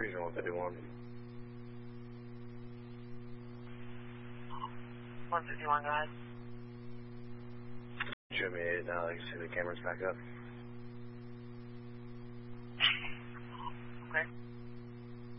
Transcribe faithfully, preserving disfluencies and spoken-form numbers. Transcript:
Regional one fifty-one. one fifty-one, go ahead. Show me eight now, I can see the cameras back up.